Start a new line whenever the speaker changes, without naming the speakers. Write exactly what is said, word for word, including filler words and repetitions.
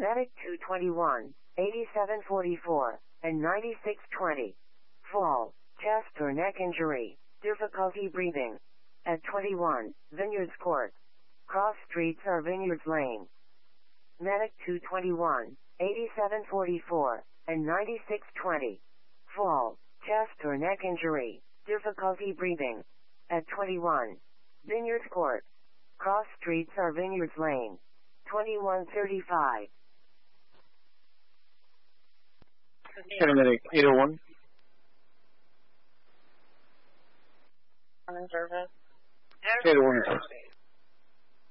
Medic two twenty-one, eighty-seven forty-four, and ninety-six twenty. Fall, chest or neck injury, difficulty breathing. At twenty-one, Vineyards Court. Cross streets or Vineyards Lane. Medic two twenty-one, eighty-seven forty-four, and ninety-six twenty. Fall, chest or neck injury, difficulty breathing. At twenty-one, Vineyards Court. Cross streets or Vineyards Lane. twenty-one thirty-five.
Paramedic eight oh one.